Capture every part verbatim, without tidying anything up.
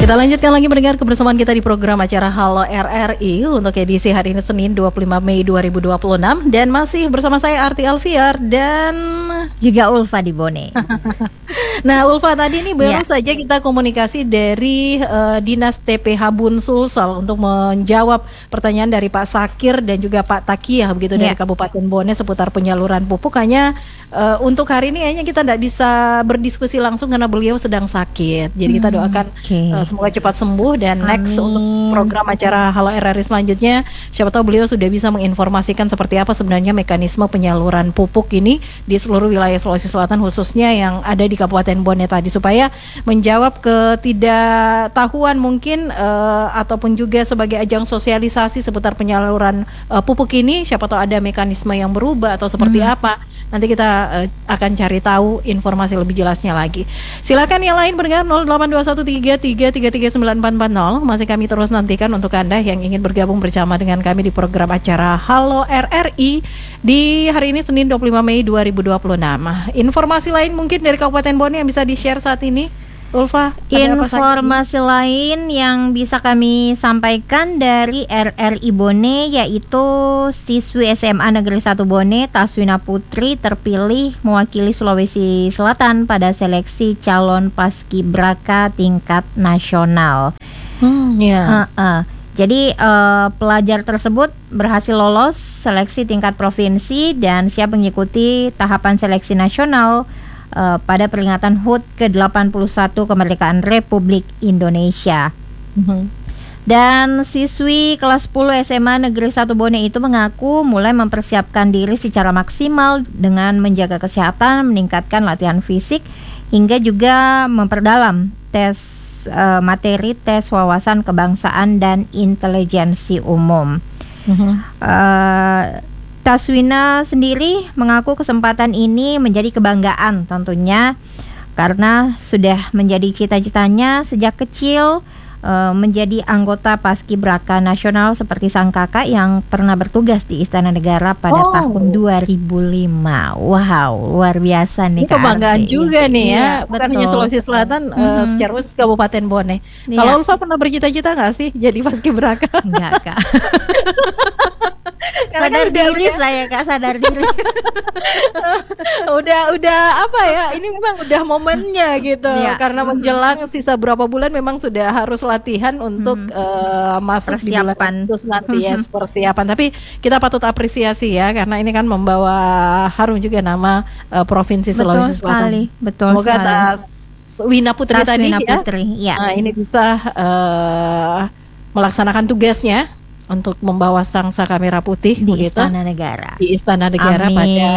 Kita lanjutkan lagi mendengar kebersamaan kita di program acara Halo R R I untuk edisi hari ini Senin dua puluh lima Mei dua ribu dua puluh enam dan masih bersama saya Arti Alfiar dan juga Ulfa di Bone. Nah Ulfa, tadi ini baru ya. saja kita komunikasi dari uh, Dinas T P H Bun Sulsel untuk menjawab pertanyaan dari Pak Sakir dan juga Pak Takiyah begitu ya. Dari Kabupaten Bone seputar penyaluran pupuk. Hanya uh, untuk hari ini kayaknya kita tidak bisa berdiskusi langsung karena beliau sedang sakit. Jadi kita doakan okay. uh, semoga cepat sembuh dan Amin. Next untuk program acara Halo R R I selanjutnya, siapa tahu beliau sudah bisa menginformasikan seperti apa sebenarnya mekanisme penyaluran pupuk ini di seluruh wilayah Sulawesi Selatan, khususnya yang ada di Kabupaten Bone tadi, supaya menjawab ketidaktahuan mungkin uh, ataupun juga sebagai ajang sosialisasi seputar penyaluran uh, pupuk ini. Siapa tahu ada mekanisme yang berubah atau seperti hmm. apa. Nanti kita uh, akan cari tahu informasi lebih jelasnya lagi. Silakan yang lain berdengar nol delapan dua satu tiga tiga tiga tiga sembilan empat empat nol. Masih kami terus nantikan untuk Anda yang ingin bergabung bersama dengan kami di program acara Halo R R I di hari ini Senin dua puluh lima Mei dua ribu dua puluh enam. Informasi lain mungkin dari Kabupaten Bone yang bisa di-share saat ini, Ulfa? Informasi lain yang bisa kami sampaikan dari R R I Bone yaitu siswi S M A Negeri satu Bone Taswina Putri terpilih mewakili Sulawesi Selatan pada seleksi calon paskibraka tingkat nasional. Hmm, ya. Uh, uh. Jadi uh, pelajar tersebut berhasil lolos seleksi tingkat provinsi dan siap mengikuti tahapan seleksi nasional Uh, pada peringatan H U T ke delapan puluh satu kemerdekaan Republik Indonesia. Mm-hmm. Dan siswi kelas sepuluh S M A Negeri satu Bone itu mengaku mulai mempersiapkan diri secara maksimal dengan menjaga kesehatan, meningkatkan latihan fisik, hingga juga memperdalam tes uh, materi tes wawasan kebangsaan dan intelijensi umum. Mm-hmm. Uh, Taswina sendiri mengaku kesempatan ini menjadi kebanggaan tentunya karena sudah menjadi cita-citanya sejak kecil e, menjadi anggota paskibraka nasional seperti sang kakak yang pernah bertugas di Istana Negara pada oh. tahun dua ribu lima. Wow, luar biasa nih. Ini kebanggaan Arti. Juga nih ya, iya, bukan betul. hanya Sulawesi Selatan, mm-hmm. uh, secara khusus Kabupaten Bone. Iya. Kalau Ulfa pernah bercita-cita nggak sih jadi paskibraka? Enggak, Kak. Sadar kan diri ya? Saya kak sadar diri. udah udah apa ya? Ini memang udah momennya gitu. Ya. Karena menjelang sisa berapa bulan memang sudah harus latihan untuk hmm. uh, masuk di bulan Agustus nanti ya, persiapan. Tapi kita patut apresiasi ya karena ini kan membawa harum juga nama uh, provinsi Sulawesi Selatan. Betul sekali. Betul Semoga sekali. Tas Wina Putri Tas tadi Wina ya. Putri, ya. Nah, ini bisa uh, melaksanakan tugasnya untuk membawa sangsa kamera putih di begitu, Istana Negara. Di Istana Negara Amin. pada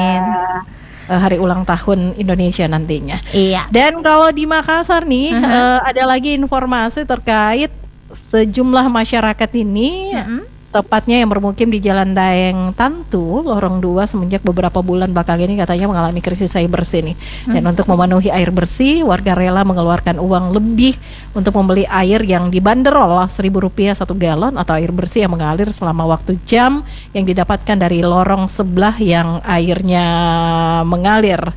uh, hari ulang tahun Indonesia nantinya. Iya. Dan kalau di Makassar nih uh-huh. uh, ada lagi informasi terkait sejumlah masyarakat ini uh-huh. tepatnya yang bermukim di Jalan Daeng Tantu, Lorong dua semenjak beberapa bulan belakangan ini katanya mengalami krisis air bersih nih. Hmm. Dan untuk memenuhi air bersih, warga rela mengeluarkan uang lebih untuk membeli air yang dibanderol seribu rupiah satu galon atau air bersih yang mengalir selama waktu jam yang didapatkan dari lorong sebelah yang airnya mengalir.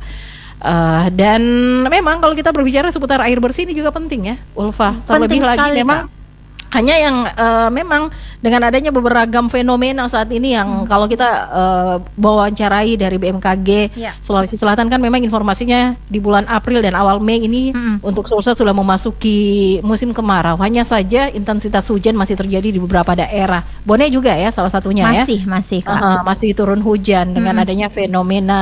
Uh, dan memang kalau kita berbicara seputar air bersih ini juga penting ya, Ulfa. Terlebih lagi sekali, memang Kak. Hanya yang uh, memang dengan adanya beberapa fenomena saat ini yang hmm. kalau kita uh, wawancarai dari B M K G ya. Sulawesi Selatan kan memang informasinya di bulan April dan awal Mei ini hmm. untuk Sulsel sudah memasuki musim kemarau. Hanya saja intensitas hujan masih terjadi di beberapa daerah. Bone juga ya salah satunya masih, ya. Masih, masih. Uh, masih turun hujan dengan hmm. adanya fenomena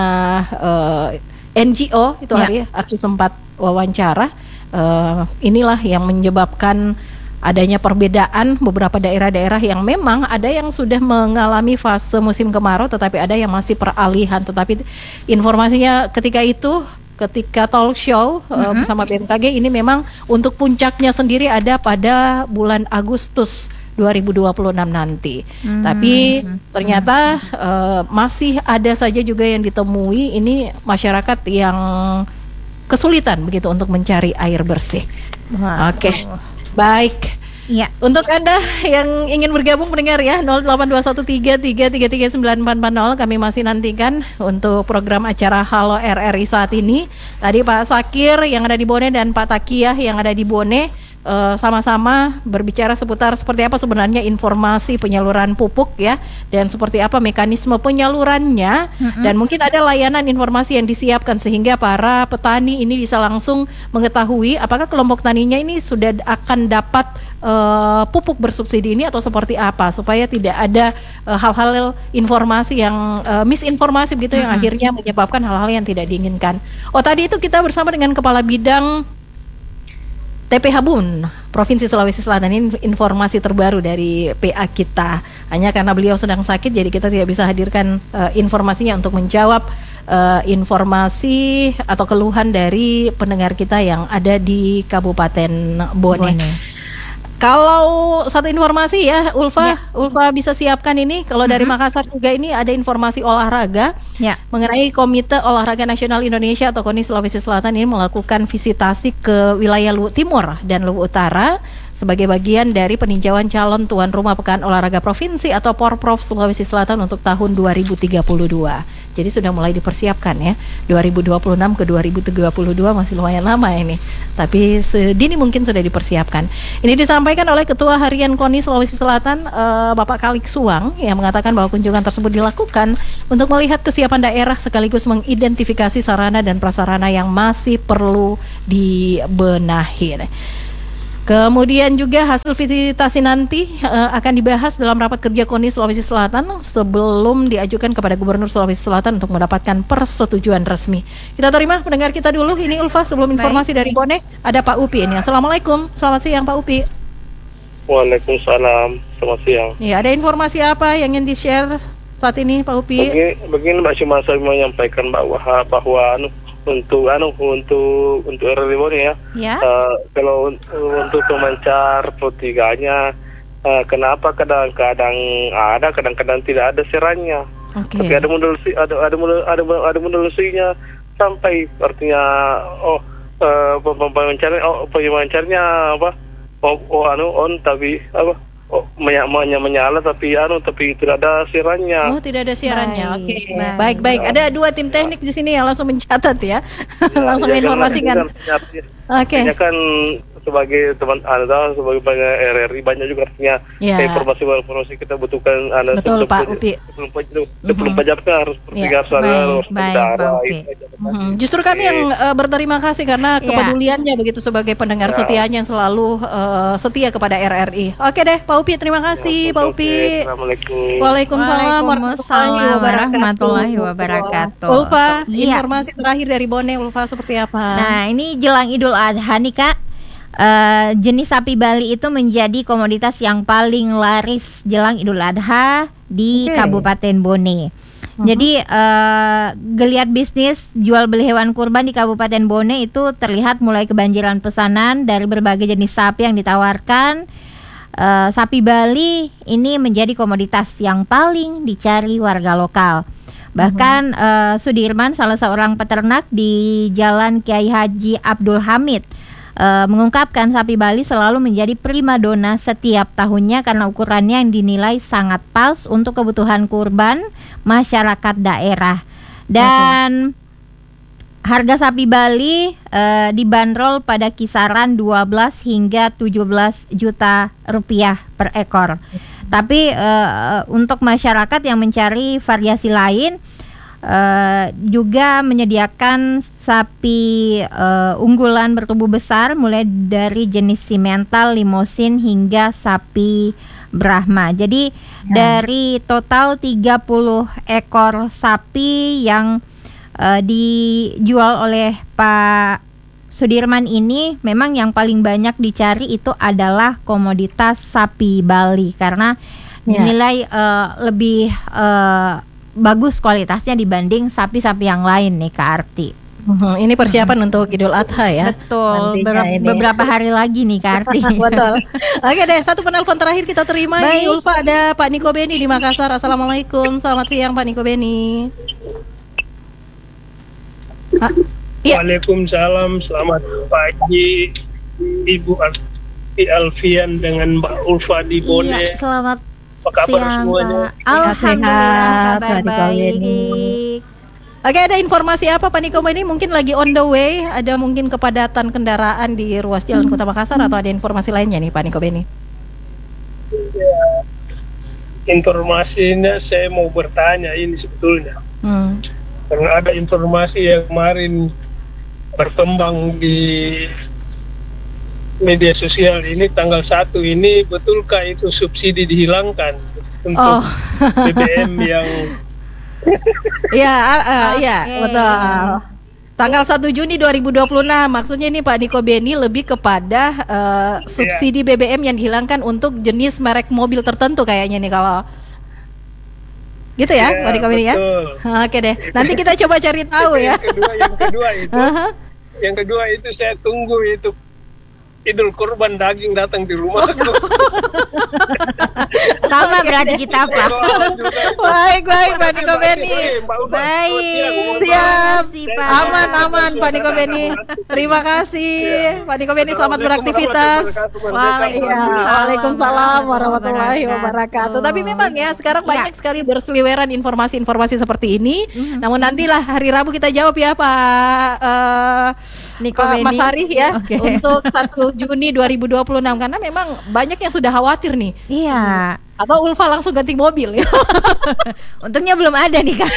uh, N G O itu ya. Hari aku sempat wawancara. Uh, inilah yang menyebabkan adanya perbedaan beberapa daerah-daerah yang memang ada yang sudah mengalami fase musim kemarau tetapi ada yang masih peralihan. Tetapi informasinya ketika itu ketika talk show mm-hmm. uh, bersama B M K G ini memang untuk puncaknya sendiri ada pada bulan Agustus dua ribu dua puluh enam nanti. Mm-hmm. Tapi ternyata uh, masih ada saja juga yang ditemui ini masyarakat yang kesulitan begitu untuk mencari air bersih. Oke. Okay. Baik. Ya. Untuk Anda yang ingin bergabung mendengar ya nol delapan dua satu tiga tiga tiga tiga sembilan empat empat nol kami masih nantikan untuk program acara Halo R R I saat ini. Tadi Pak Sakir yang ada di Bone dan Pak Takiyah yang ada di Bone uh, sama-sama berbicara seputar seperti apa sebenarnya informasi penyaluran pupuk ya, dan seperti apa mekanisme penyalurannya, mm-hmm. dan mungkin ada layanan informasi yang disiapkan sehingga para petani ini bisa langsung mengetahui apakah kelompok taninya ini sudah akan dapat uh, pupuk bersubsidi ini atau seperti apa, supaya tidak ada uh, hal-hal informasi yang uh, misinformasi begitu, mm-hmm. yang akhirnya menyebabkan hal-hal yang tidak diinginkan. Oh, tadi itu kita bersama dengan Kepala Bidang T P H Bun Provinsi Sulawesi Selatan. Ini informasi terbaru dari P A kita. Hanya karena beliau sedang sakit, jadi kita tidak bisa hadirkan uh, informasinya untuk menjawab uh, informasi atau keluhan dari pendengar kita yang ada di Kabupaten Bone. Bone. Kalau satu informasi ya, Ulfa, ya. Ulfa bisa siapkan ini. Kalau dari mm-hmm. Makassar juga ini ada informasi olahraga ya. Mengenai Komite Olahraga Nasional Indonesia atau KONI Sulawesi Selatan ini melakukan visitasi ke wilayah Luwu Timur dan Luwu Utara sebagai bagian dari peninjauan calon tuan rumah Pekan Olahraga Provinsi atau Porprov Sulawesi Selatan untuk tahun dua ribu tiga puluh dua. Jadi sudah mulai dipersiapkan ya, dua ribu dua puluh enam ke dua ribu tiga puluh dua, masih lumayan lama ini. Tapi sedini mungkin sudah dipersiapkan. Ini disampaikan oleh Ketua Harian KONI Sulawesi Selatan, uh, Bapak Kalik Suang, yang mengatakan bahwa kunjungan tersebut dilakukan untuk melihat kesiapan daerah sekaligus mengidentifikasi sarana dan prasarana yang masih perlu dibenahi. Kemudian juga hasil visitasi nanti uh, akan dibahas dalam rapat kerja KONI Sulawesi Selatan sebelum diajukan kepada Gubernur Sulawesi Selatan untuk mendapatkan persetujuan resmi. Kita terima pendengar kita dulu. Ini Ulfa, sebelum informasi Baik. dari Bone, ada Pak Upi ini. Assalamualaikum, selamat siang Pak Upi. Waalaikumsalam, selamat siang. Ya, ada informasi apa yang ingin di-share saat ini Pak Upi? Begini, begini Mbak, cuma saya menyampaikan bahwa bahwa anu untuk anu untuk untuk R R I Bone ya, ya. Uh, kalau uh, untuk pemancar protiganya, uh, kenapa kadang-kadang ada, kadang-kadang tidak ada serannya, okay. tapi ada modulasi, ada ada ada ada modulasinya sampai artinya oh uh, pemancarnya oh pemancarnya apa oh, oh anu on tapi apa oh menyala menyala tapi anu tapi tidak ada siarannya. Oh, tidak ada siarannya. Oke. Okay. Baik. Baik, baik. Ada dua tim teknik di sini yang langsung mencatat ya. ya langsung ya, informasikan. Oke. Okay. Kan sebagai teman Anda, sebagai banyak R R I banyak juga artinya ya. informasi-informasi kita butuhkan Anda. Betul Pak Upi. Sebelum pajak kan harus bertiga harus berdarah. Justru kami yang uh, berterima kasih karena kepeduliannya ya. begitu sebagai pendengar ya. setianya yang selalu uh, setia kepada R R I. Oke deh Pak Upi, terima kasih ya, Pak Upi. Assalamualaikum. Waalaikumsalam warahmatullahi wabarakatuh. Ulfa, ya. informasi terakhir dari Bone, Ulfa, seperti apa? Nah, ini jelang Idul Adha nih Kak. Uh, jenis sapi Bali itu menjadi komoditas yang paling laris jelang Idul Adha di okay. Kabupaten Bone. Uh-huh. Jadi uh, geliat bisnis jual beli hewan kurban di Kabupaten Bone itu terlihat mulai kebanjiran pesanan dari berbagai jenis sapi yang ditawarkan. Uh, sapi Bali ini menjadi komoditas yang paling dicari warga lokal. Bahkan uh-huh. uh, Sudirman, salah seorang peternak di Jalan Kiai Haji Abdul Hamid, Uh, mengungkapkan sapi Bali selalu menjadi primadona setiap tahunnya karena ukurannya yang dinilai sangat pas untuk kebutuhan kurban masyarakat daerah. Dan okay. harga sapi Bali uh, dibanderol pada kisaran dua belas hingga tujuh belas juta rupiah per ekor. Tapi uh, untuk masyarakat yang mencari variasi lain, Uh, juga menyediakan sapi uh, unggulan bertubuh besar mulai dari jenis simental, limosin hingga sapi Brahma. Jadi ya. dari total tiga puluh ekor sapi yang uh, dijual oleh Pak Sudirman ini, memang yang paling banyak dicari itu adalah komoditas sapi Bali karena ya. dinilai uh, lebih uh, bagus kualitasnya dibanding sapi-sapi yang lain nih Kak Arti. Hmm, ini persiapan hmm. untuk Idul Adha ya. Betul. Ber- beberapa hari lagi nih Kak Arti. Betul. Oke deh, satu penelpon terakhir kita terima. Baik. Ini Ulfa, ada Pak Niko Beni di Makassar. Assalamualaikum. Selamat siang Pak Niko Beni. Ah, iya. Waalaikumsalam. Selamat pagi Ibu Arti Alfian dengan Mbak Ulfa di Bone. Iya, selamat apa kabar siang, semuanya? Pak. Alhamdulillah kabar baik. Oke, ada informasi apa Pak Niko ini? Mungkin lagi on the way, ada mungkin kepadatan kendaraan di ruas jalan Kota Makassar atau ada informasi lainnya nih Pak Niko Beni? Ya, informasinya saya mau bertanya ini sebetulnya. Hmm. Karena ada informasi yang kemarin berkembang di media sosial ini tanggal satu ini, betulkah itu subsidi dihilangkan untuk Oh. B B M yang Iya, uh, uh, Oke. iya, betul. Tanggal satu Juni dua ribu dua puluh enam, maksudnya ini Pak Niko Beni lebih kepada uh, subsidi B B M yang dihilangkan untuk jenis merek mobil tertentu kayaknya nih kalau gitu ya, Ya, Pak Niko Beni ya. betul. Oke deh, nanti kita coba cari tahu ya. yang kedua yang kedua itu Aha. yang kedua itu saya tunggu itu Idul Kurban daging datang di rumahku. Sama berarti kita Pak. Baik, baik Pak Niko Beni. Baik. Siap, Terima kasih, Pak. aman aman Pak Niko Beni. Terima kasih Pak Niko Beni, selamat beraktivitas. Iya, Waalaikumsalam warahmatullahi wabarakatuh. Tapi memang ya sekarang banyak sekali berseliweran informasi-informasi seperti ini. Namun nantilah hari Rabu kita jawab ya Pak eh, Niko Pak Mas Beni. Ari ya Oke. untuk satu Juni dua ribu dua puluh enam karena memang banyak yang sudah khawatir nih. Iya. Atau Ulfa langsung ganti mobil ya. Untungnya belum ada nih Kak.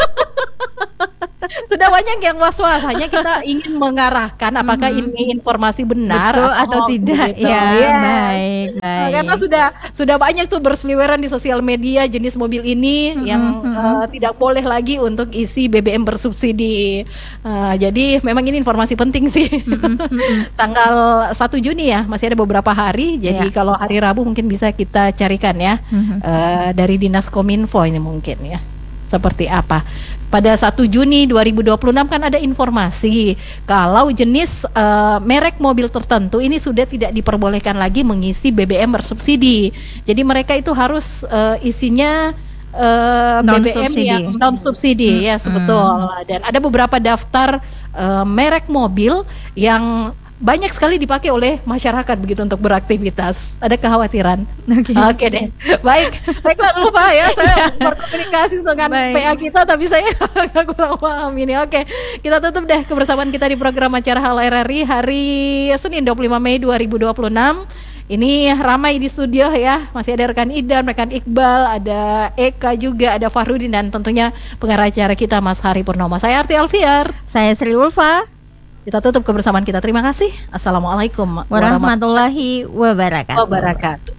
Sudah banyak yang was-was, hanya kita ingin mengarahkan apakah ini informasi benar Betul atau hoax tidak. begitu. Ya, Yes. baik, baik. Karena sudah sudah banyak tuh berseliweran di sosial media jenis mobil ini yang eh, tidak boleh lagi untuk isi B B M bersubsidi. Eh, jadi memang ini informasi penting sih. Tanggal satu Juni ya, masih ada beberapa hari. Jadi Ya. kalau hari Rabu mungkin bisa kita carikan ya Mhm. eh, dari Dinas Kominfo ini mungkin ya. Seperti apa? Pada satu Juni dua ribu dua puluh enam kan ada informasi kalau jenis eh, merek mobil tertentu ini sudah tidak diperbolehkan lagi mengisi B B M bersubsidi. Jadi mereka itu harus eh, isinya eh, B B M Non-subsidi. yang non subsidi ya, betul. Dan ada beberapa daftar eh, merek mobil yang banyak sekali dipakai oleh masyarakat begitu untuk beraktivitas. Ada kekhawatiran. Oke. Oke deh. Baik. Baiklah lupa ya saya berkomunikasi dengan Baik. P A kita tapi saya agak kurang paham ini. Oke. Kita tutup deh kebersamaan kita di program acara Halo R R I hari Senin dua puluh lima Mei dua ribu dua puluh enam. Ini ramai di studio ya. Masih ada rekan Idan, rekan Iqbal, ada Eka juga, ada Fahrudin dan tentunya pengarah acara kita Mas Hari Purnomo. Saya Arti Alfiar. Saya Sri Ulfa. Kita tutup kebersamaan kita. Terima kasih. Assalamualaikum Warahmatullahi wabarakatuh. wabarakatuh.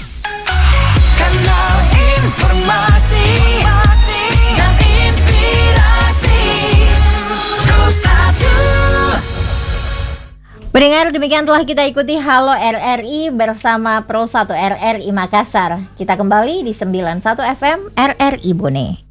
Kanal informasi dan inspirasi Pro satu. Pendengar, demikian telah kita ikuti Halo R R I bersama Pro satu R R I Makassar. Kita kembali di sembilan puluh satu F M R R I Bone.